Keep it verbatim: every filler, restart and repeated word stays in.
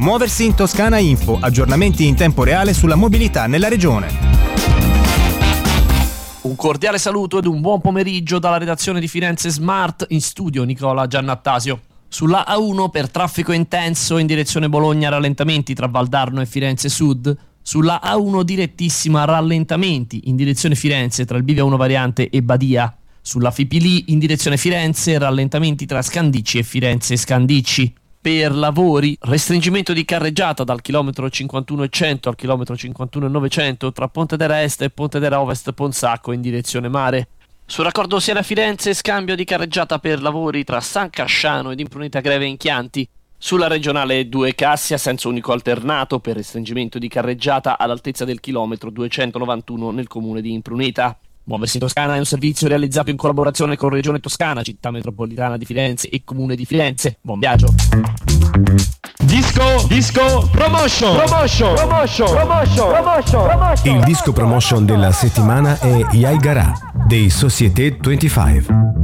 Muoversi in Toscana Info, aggiornamenti in tempo reale sulla mobilità nella regione. Un cordiale saluto ed un buon pomeriggio dalla redazione di Firenze Smart, in studio Nicola Giannattasio. Sulla A uno per traffico intenso in direzione Bologna, rallentamenti tra Valdarno e Firenze Sud. Sulla A uno direttissima, rallentamenti in direzione Firenze tra il Bivio uno variante e Badia. Sulla Fipili in direzione Firenze, rallentamenti tra Scandicci e Firenze Scandicci. Per lavori, restringimento di carreggiata dal chilometro cinquantuno e cento al chilometro cinquantuno e novecento tra Pontedera Est e Pontedera Ovest Ponsacco in direzione mare. Sul raccordo Siena-Firenze, scambio di carreggiata per lavori tra San Casciano ed Impruneta Greve in Chianti. Sulla regionale due Cassia, senso unico alternato per restringimento di carreggiata all'altezza del chilometro duecentonovantuno nel comune di Impruneta. Muoversi in Toscana è un servizio realizzato in collaborazione con Regione Toscana, Città Metropolitana di Firenze e Comune di Firenze. Buon viaggio! Disco, disco, promotion, promotion, promotion, promotion, promotion, promotion. Il disco promotion della settimana è Yaigara dei Société venticinque.